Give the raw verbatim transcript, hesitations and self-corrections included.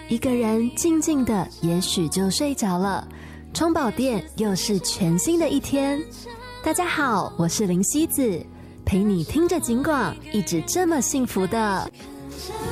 一个人静静的也许就睡着了，充饱电又是全新的一天。大家好，我是林希子，陪你听着警广，一直这么幸福的。